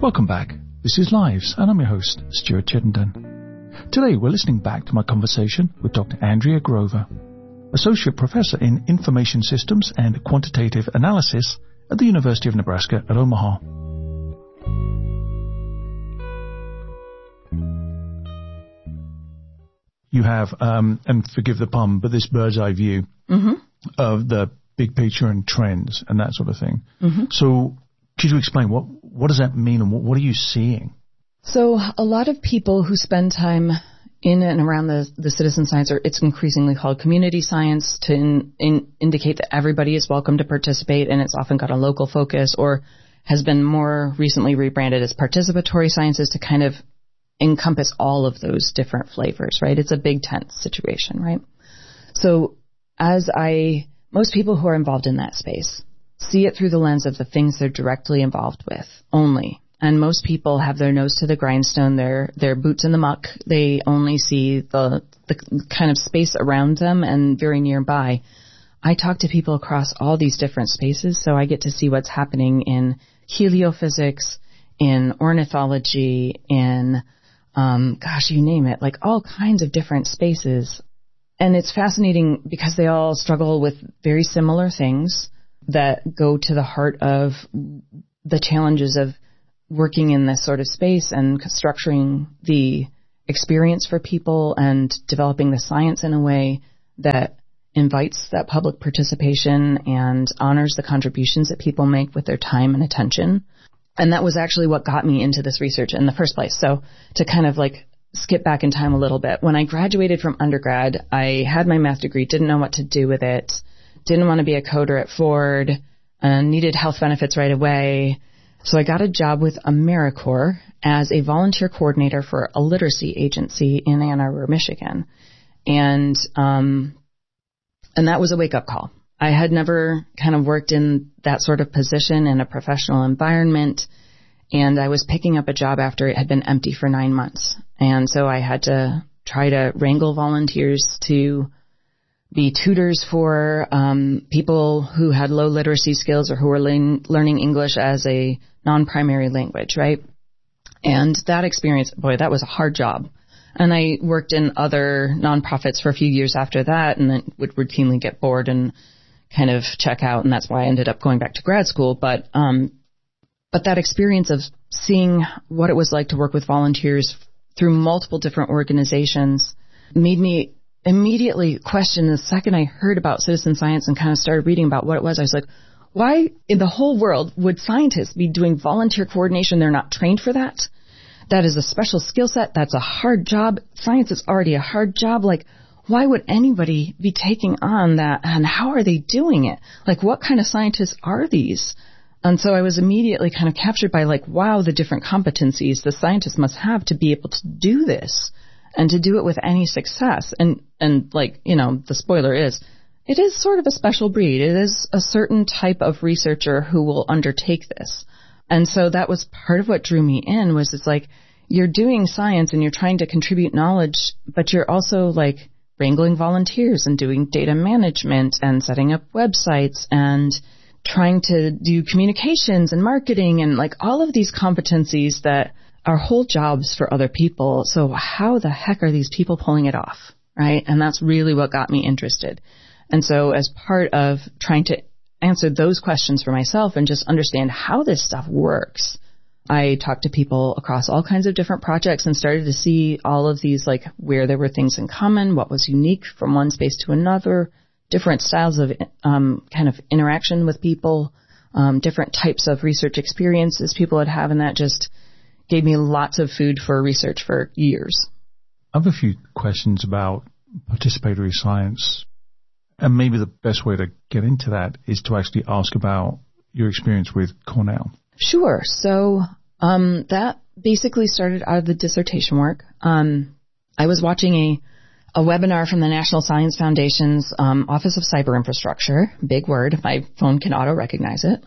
Welcome back. This is Lives, and I'm your host, Stuart Chittenden. Today we're listening back to my conversation with Dr. Andrea Grover, Associate Professor in Information Systems and Quantitative Analysis at the University of Nebraska at Omaha. You have, and forgive the pun, but this bird's eye view of the big picture and trends and that sort of thing. So could you explain what does that mean and what are you seeing? So a lot of people who spend time in and around the citizen science, or it's increasingly called community science, to indicate that everybody is welcome to participate, and it's often got a local focus, or has been more recently rebranded as participatory sciences to kind of encompass all of those different flavors, right? It's a big tent situation, right? So most people who are involved in that space see it through the lens of the things they're directly involved with only. And most people have their nose to the grindstone, their boots in the muck. They only see the kind of space around them and very nearby. I talk to people across all these different spaces, so I get to see what's happening in heliophysics, in ornithology, in, you name it, like all kinds of different spaces. And it's fascinating because they all struggle with very similar things that go to the heart of the challenges of working in this sort of space and structuring the experience for people and developing the science in a way that invites that public participation and honors the contributions that people make with their time and attention. And that was actually what got me into this research in the first place. So to kind of like skip back in time a little bit, when I graduated from undergrad, I had my math degree, didn't know what to do with it, didn't want to be a coder at Ford, needed health benefits right away. So I got a job with AmeriCorps as a volunteer coordinator for a literacy agency in Ann Arbor, Michigan. And that was a wake-up call. I had never kind of worked in that sort of position in a professional environment, and I was picking up a job after it had been empty for 9 months. And so I had to try to wrangle volunteers to be tutors for people who had low literacy skills or who were learning English as a non-primary language, right? And that experience, boy, that was a hard job. And I worked in other nonprofits for a few years after that, and then would routinely get bored and kind of check out, and that's why I ended up going back to grad school. But that experience of seeing what it was like to work with volunteers through multiple different organizations made me immediately question the second I heard about citizen science and kind of started reading about what it was. I was like, why in the whole world would scientists be doing volunteer coordination? They're not trained for that. That is a special skill set. That's a hard job. Science is already a hard job. Like, why would anybody be taking on that? And how are they doing it? Like, what kind of scientists are these? And so I was immediately kind of captured by like, wow, the different competencies the scientists must have to be able to do this and to do it with any success. And like, you know, the spoiler is, it is sort of a special breed. It is a certain type of researcher who will undertake this. And so that was part of what drew me in, was it's like, you're doing science and you're trying to contribute knowledge, but you're also like wrangling volunteers and doing data management and setting up websites and trying to do communications and marketing and like all of these competencies that are whole jobs for other people. So how the heck are these people pulling it off, right? And that's really what got me interested. And so as part of trying to answer those questions for myself and just understand how this stuff works, I talked to people across all kinds of different projects and started to see all of these, like where there were things in common, what was unique from one space to another, different styles of kind of interaction with people, different types of research experiences people would have, and that just gave me lots of food for research for years. I have a few questions about participatory science, and maybe the best way to get into that is to actually ask about your experience with Cornell. Sure. So that basically started out of the dissertation work. I was watching a webinar from the National Science Foundation's Office of Cyber Infrastructure. Big word. My phone can auto-recognize it.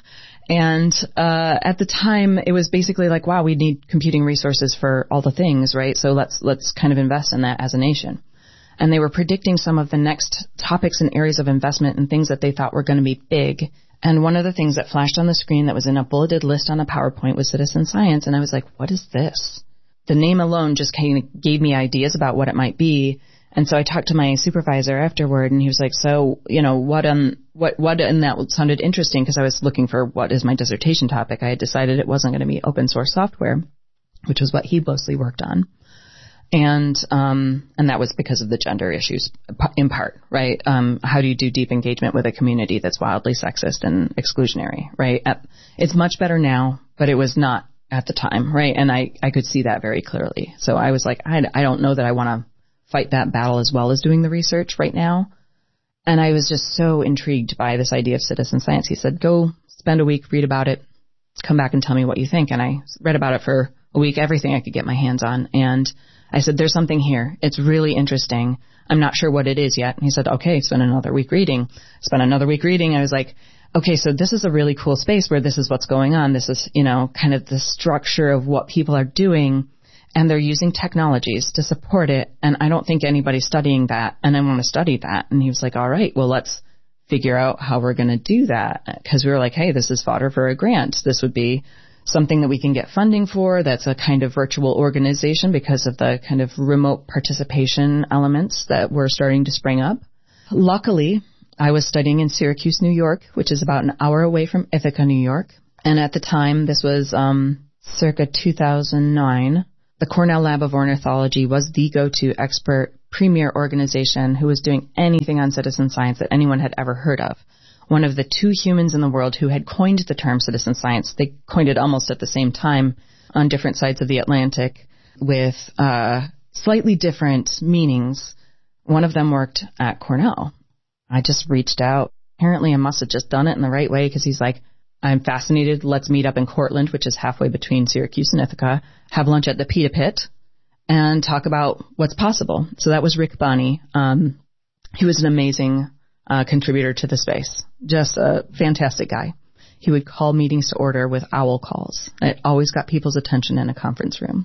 And at the time, it was basically like, wow, we need computing resources for all the things, right? So let's kind of invest in that as a nation. And they were predicting some of the next topics and areas of investment and things that they thought were going to be big And one of the things that flashed on the screen that was in a bulleted list on a PowerPoint was citizen science. And I was like, what is this? The name alone just kind of gave me ideas about what it might be. And so I talked to my supervisor afterward, and he was like, so, what in that sounded interesting, because I was looking for what is my dissertation topic. I had decided it wasn't going to be open source software, which was what he mostly worked on. And that was because of the gender issues in part, right? How do you do deep engagement with a community that's wildly sexist and exclusionary, right? It's much better now, but it was not at the time, right? And I could see that very clearly. So I was like, I don't know that I want to fight that battle as well as doing the research right now. And I was just so intrigued by this idea of citizen science. He said, go spend a week, read about it, come back and tell me what you think. And I read about it for a week, everything I could get my hands on. And I said, there's something here. It's really interesting. I'm not sure what it is yet. And he said, okay, spend another week reading. Spend another week reading. I was like, okay, so this is a really cool space where this is what's going on. This is, kind of the structure of what people are doing. And they're using technologies to support it. And I don't think anybody's studying that. And I want to study that. And he was like, all right, well, let's figure out how we're going to do that. Because we were like, hey, this is fodder for a grant. This would be something that we can get funding for. That's a kind of virtual organization because of the kind of remote participation elements that were starting to spring up. Luckily, I was studying in Syracuse, New York, which is about an hour away from Ithaca, New York. And at the time, this was circa 2009. The Cornell Lab of Ornithology was the go-to expert premier organization who was doing anything on citizen science that anyone had ever heard of. One of the two humans in the world who had coined the term citizen science. They coined it almost at the same time on different sides of the Atlantic with slightly different meanings. One of them worked at Cornell. I just reached out. Apparently I must have just done it in the right way, because he's like, I'm fascinated. Let's meet up in Cortland, which is halfway between Syracuse and Ithaca, have lunch at the Pita Pit, and talk about what's possible. So that was Rick Bonney. He was an amazing contributor to the space, just a fantastic guy. He would call meetings to order with owl calls. It always got people's attention in a conference room.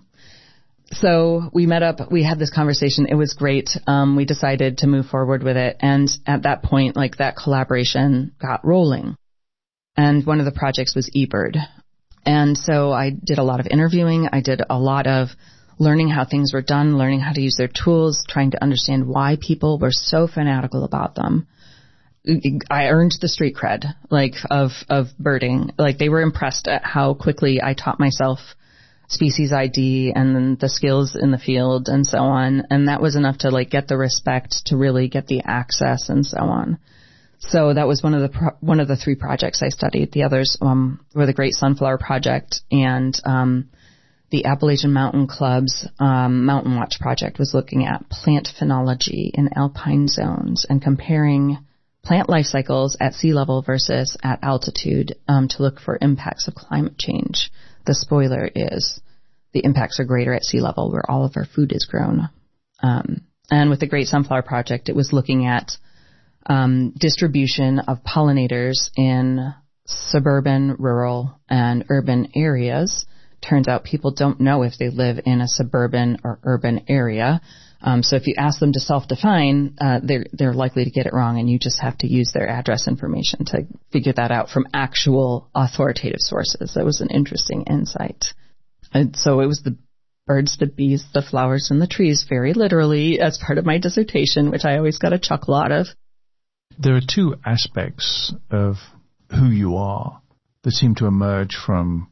So we met up, we had this conversation. It was great. We decided to move forward with it. And at that point, that collaboration got rolling. And one of the projects was eBird. And so I did a lot of interviewing. I did a lot of learning how things were done, learning how to use their tools, trying to understand why people were so fanatical about them. I earned the street cred, of birding. They were impressed at how quickly I taught myself species ID and then the skills in the field and so on. And that was enough to get the respect to really get the access and so on. So that was one of the three projects I studied. The others were the Great Sunflower Project and the Appalachian Mountain Club's Mountain Watch Project was looking at plant phenology in alpine zones and comparing plant life cycles at sea level versus at altitude to look for impacts of climate change. The spoiler is the impacts are greater at sea level, where all of our food is grown. And with the Great Sunflower Project, it was looking at distribution of pollinators in suburban, rural, and urban areas. Turns out people don't know if they live in a suburban or urban area. So if you ask them to self-define, they're likely to get it wrong, and you just have to use their address information to figure that out from actual authoritative sources. That was an interesting insight. And so it was the birds, the bees, the flowers, and the trees, very literally, as part of my dissertation, which I always got a chuckle out of. There are two aspects of who you are that seem to emerge from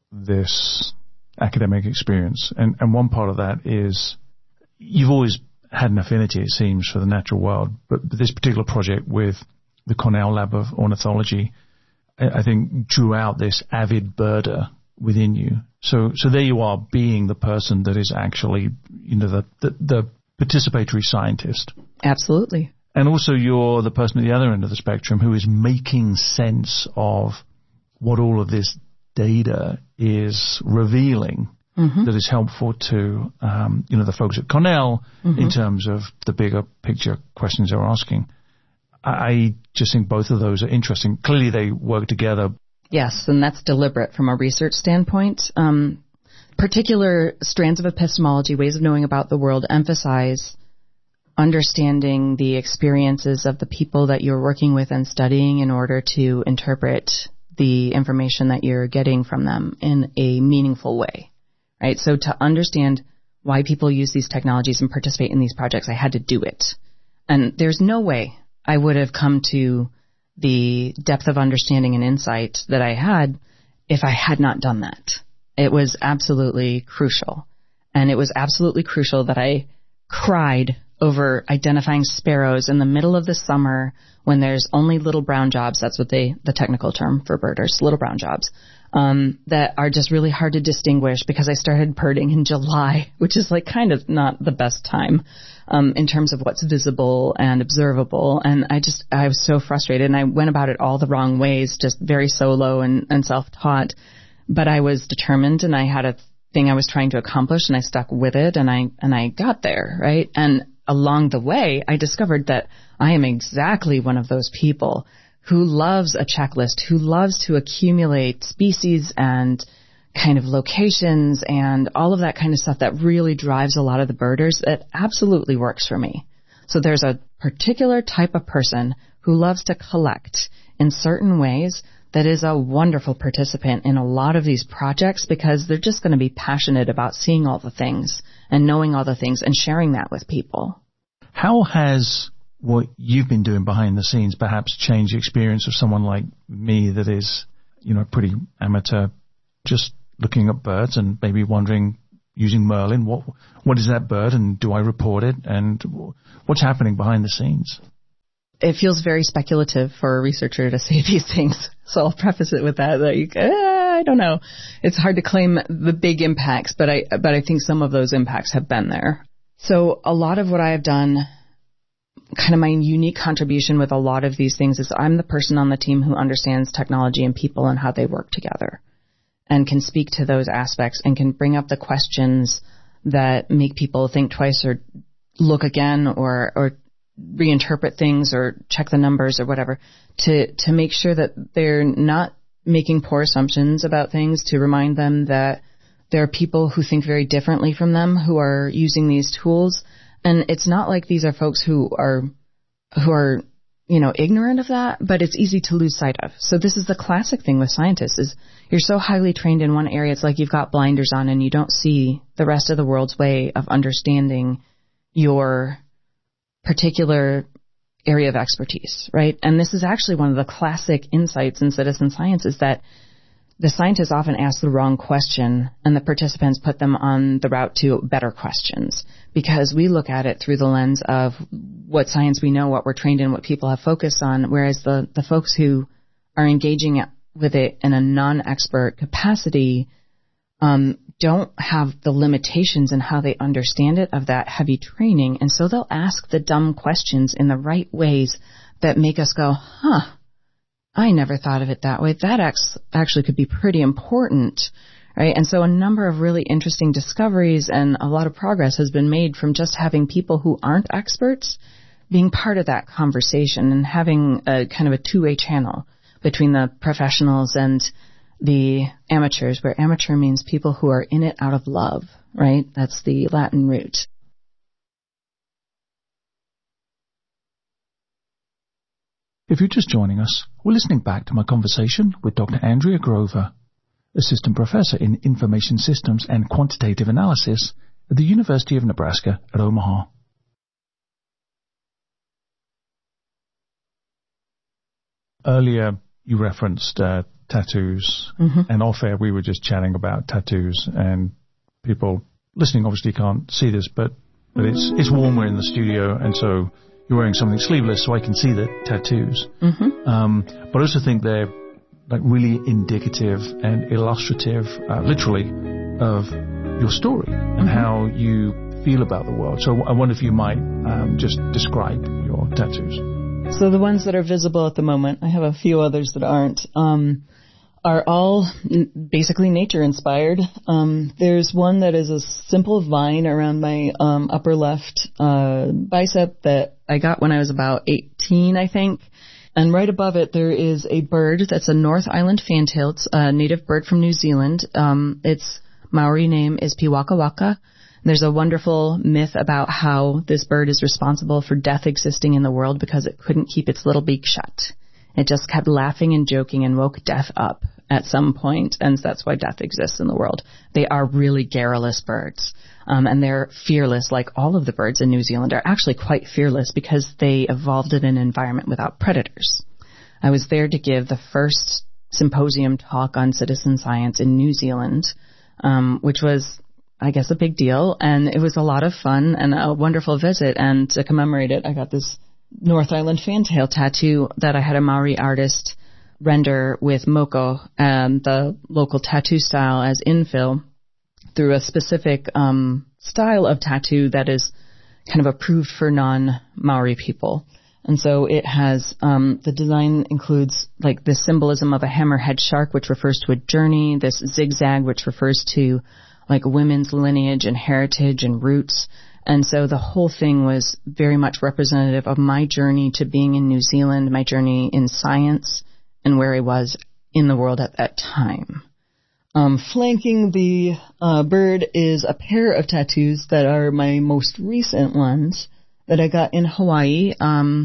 this academic experience. And one part of that is you've always had an affinity, it seems, for the natural world. But this particular project with the Cornell Lab of Ornithology, I think, drew out this avid birder within you. So there you are, being the person that is actually, the participatory scientist. Absolutely. And also you're the person at the other end of the spectrum who is making sense of what all of this data is revealing, that is helpful to, the folks at Cornell in terms of the bigger picture questions they're asking. I just think both of those are interesting. Clearly they work together. Yes, and that's deliberate from a research standpoint. Particular strands of epistemology, ways of knowing about the world, emphasize understanding the experiences of the people that you're working with and studying in order to interpret the information that you're getting from them in a meaningful way, right? So to understand why people use these technologies and participate in these projects, I had to do it. And there's no way I would have come to the depth of understanding and insight that I had if I had not done that. It was absolutely crucial. And it was absolutely crucial that I cried over identifying sparrows in the middle of the summer when there's only little brown jobs. That's what the technical term for birders, little brown jobs, that are just really hard to distinguish because I started birding in July, which is like kind of not the best time in terms of what's visible and observable. And I was so frustrated, and I went about it all the wrong ways, just very solo and self-taught. But I was determined, and I had a thing I was trying to accomplish, and I stuck with it, and I got there, right? And along the way, I discovered that I am exactly one of those people who loves a checklist, who loves to accumulate species and kind of locations and all of that kind of stuff that really drives a lot of the birders. It absolutely works for me. So there's a particular type of person who loves to collect in certain ways that is a wonderful participant in a lot of these projects because they're just going to be passionate about seeing all the things and knowing all the things and sharing that with people. How has what you've been doing behind the scenes perhaps changed the experience of someone like me that is, pretty amateur, just looking at birds and maybe wondering, using Merlin, what is that bird and do I report it and what's happening behind the scenes? It feels very speculative for a researcher to say these things. So I'll preface it with that. I don't know. It's hard to claim the big impacts, but I think some of those impacts have been there. So a lot of what I have done, kind of my unique contribution with a lot of these things, is I'm the person on the team who understands technology and people and how they work together and can speak to those aspects and can bring up the questions that make people think twice or look again or reinterpret things or check the numbers or whatever to make sure that they're not making poor assumptions about things, to remind them that there are people who think very differently from them who are using these tools. And it's not like these are folks who are ignorant of that, but it's easy to lose sight of. So this is the classic thing with scientists is you're so highly trained in one area. It's like you've got blinders on and you don't see the rest of the world's way of understanding your particular area of expertise, right? And this is actually one of the classic insights in citizen science is that the scientists often ask the wrong question and the participants put them on the route to better questions because we look at it through the lens of what science we know, what we're trained in, what people have focused on, whereas the folks who are engaging with it in a non-expert capacity don't have the limitations in how they understand it of that heavy training. And so they'll ask the dumb questions in the right ways that make us go, I never thought of it that way. That actually could be pretty important, right? And so a number of really interesting discoveries and a lot of progress has been made from just having people who aren't experts being part of that conversation and having a kind of a two-way channel between the professionals and the amateurs, where amateur means people who are in it out of love, right? That's the Latin root. If you're just joining us, we're listening back to my conversation with Dr. Andrea Grover, Assistant Professor in Information Systems and Quantitative Analysis at the University of Nebraska at Omaha. Earlier, you referenced tattoos, and off-air we were just chatting about tattoos, and people listening obviously can't see this, but it's warmer in the studio, and so you're wearing something sleeveless, so I can see the tattoos. But I also think they're like really indicative and illustrative, literally, of your story and how you feel about the world. So I wonder if you might just describe your tattoos. So the ones that are visible at the moment, I have a few others that aren't, are all basically nature-inspired. There's one that is a simple vine around my upper left bicep that I got when I was about 18, I think. And right above it, there is a bird that's a North Island fantail. It's a native bird from New Zealand. Its Maori name is Piwakawaka. There's a wonderful myth about how this bird is responsible for death existing in the world because it couldn't keep its little beak shut. It just kept laughing and joking and woke death up at some point, and that's why death exists in the world. They are really garrulous birds, and they're fearless, like all of the birds in New Zealand are actually quite fearless because they evolved in an environment without predators. I was there to give the first symposium talk on citizen science in New Zealand, which was, I guess, a big deal, and it was a lot of fun and a wonderful visit, and to commemorate it, I got this North Island fantail tattoo that I had a Maori artist render with moko, the local tattoo style, as infill through a specific style of tattoo that is kind of approved for non-Maori people. And so it has, the design includes like this symbolism of a hammerhead shark, which refers to a journey, this zigzag, which refers to like women's lineage and heritage and roots. And so the whole thing was very much representative of my journey to being in New Zealand, my journey in science, and where I was in the world at that time. Flanking the bird is a pair of tattoos that are my most recent ones that I got in Hawaii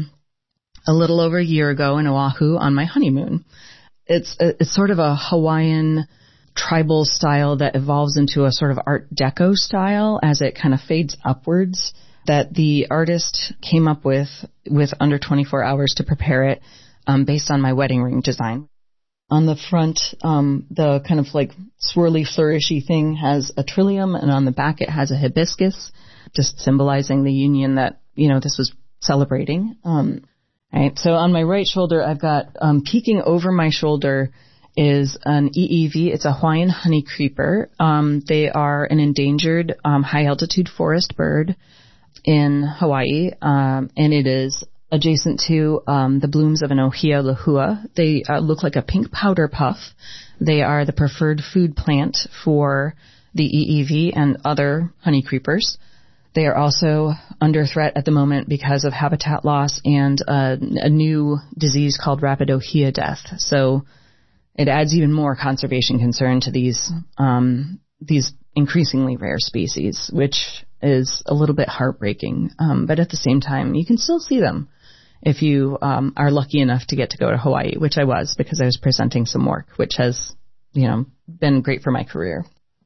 a little over a year ago in Oahu on my honeymoon. It's sort of a Hawaiian tribal style that evolves into a sort of Art Deco style as it kind of fades upwards, that the artist came up with under 24 hours to prepare it, based on my wedding ring design. On the front, the kind of like swirly, flourishy thing has a trillium, and on the back it has a hibiscus, just symbolizing the union that, this was celebrating. Right. So on my right shoulder, I've got, peeking over my shoulder is an EEV. It's a Hawaiian honey creeper. They are an endangered, high altitude forest bird in Hawaii, and it is adjacent to the blooms of an Ohia lehua. They look like a pink powder puff. They are the preferred food plant for the EEV and other honey creepers. They are also under threat at the moment because of habitat loss and a new disease called rapid Ohia death. So it adds even more conservation concern to these increasingly rare species, which is a little bit heartbreaking. But at the same time, you can still see them if you are lucky enough to get to go to Hawaii, which I was because I was presenting some work, which has, been great for my career.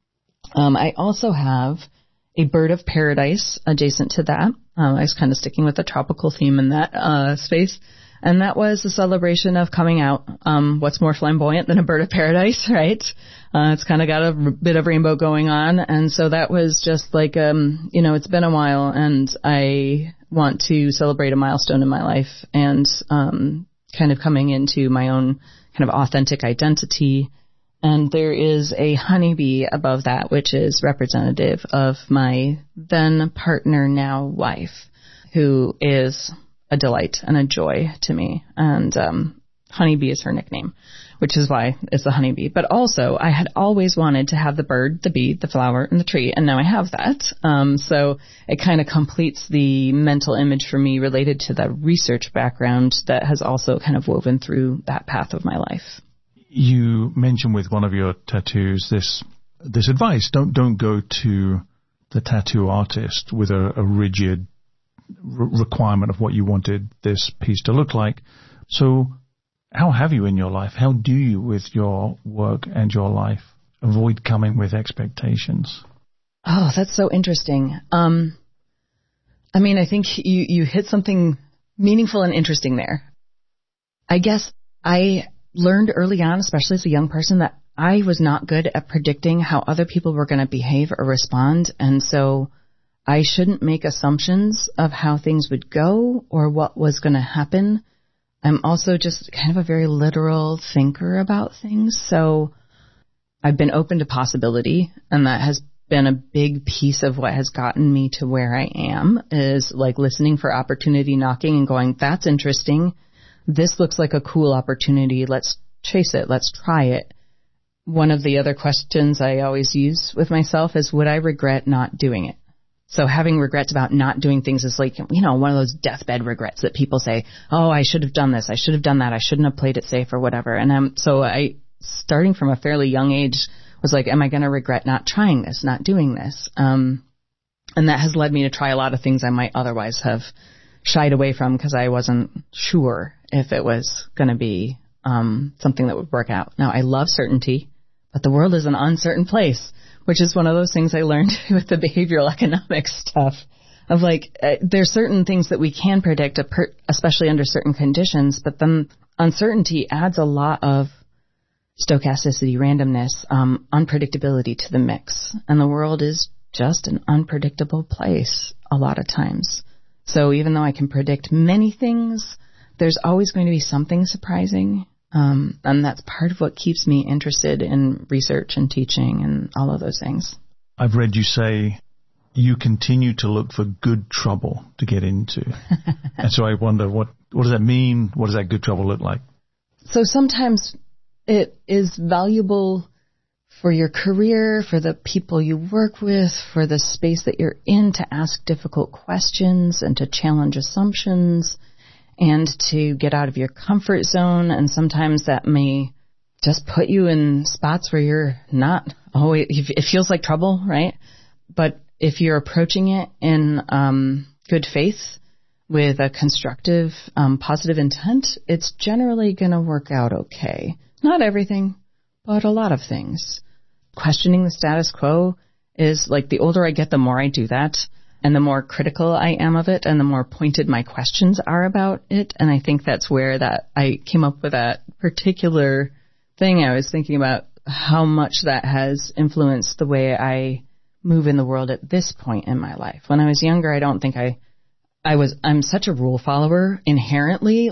I also have a bird of paradise adjacent to that. I was kind of sticking with the tropical theme in that space. And that was a celebration of coming out. What's more flamboyant than a bird of paradise, right? It's kind of got a bit of rainbow going on. And so that was just like, it's been a while and I want to celebrate a milestone in my life and kind of coming into my own kind of authentic identity. And there is a honeybee above that, which is representative of my then partner, now wife, who is a delight and a joy to me. And honeybee is her nickname, which is why it's the honeybee. But also, I had always wanted to have the bird, the bee, the flower, and the tree, and now I have that. So it kind of completes the mental image for me related to the research background that has also kind of woven through that path of my life. You mentioned with one of your tattoos this advice: don't go to the tattoo artist with a rigid requirement of what you wanted this piece to look like. So how have you in your life? How do you, with your work and your life, avoid coming with expectations? Oh, that's so interesting. I think you hit something meaningful and interesting there. I guess I learned early on, especially as a young person, that I was not good at predicting how other people were going to behave or respond. And so I shouldn't make assumptions of how things would go or what was going to happen. I'm also just kind of a very literal thinker about things. So I've been open to possibility, and that has been a big piece of what has gotten me to where I am, is like listening for opportunity knocking and going, that's interesting. This looks like a cool opportunity. Let's chase it. Let's try it. One of the other questions I always use with myself is, would I regret not doing it? So having regrets about not doing things is like, one of those deathbed regrets that people say, oh, I should have done this. I should have done that. I shouldn't have played it safe or whatever. And so starting from a fairly young age, was like, am I going to regret not trying this, not doing this? And that has led me to try a lot of things I might otherwise have shied away from because I wasn't sure if it was going to be something that would work out. Now, I love certainty, but the world is an uncertain place, which is one of those things I learned with the behavioral economics stuff of like, there's certain things that we can predict, especially under certain conditions, but then uncertainty adds a lot of stochasticity, randomness, unpredictability to the mix. And the world is just an unpredictable place a lot of times. So even though I can predict many things, there's always going to be something surprising. And that's part of what keeps me interested in research and teaching and all of those things. I've read you say you continue to look for good trouble to get into. And so I wonder, what does that mean? What does that good trouble look like? So sometimes it is valuable for your career, for the people you work with, for the space that you're in to ask difficult questions and to challenge assumptions and to get out of your comfort zone. And sometimes that may just put you in spots where you're not always, it feels like trouble, right? But if you're approaching it in good faith with a constructive, positive intent, it's generally going to work out okay. Not everything, but a lot of things. Questioning the status quo is like the older I get, the more I do that. And the more critical I am of it and the more pointed my questions are about it. And I think that's where that I came up with that particular thing. I was thinking about how much that has influenced the way I move in the world at this point in my life. When I was younger, I don't think I'm such a rule follower inherently.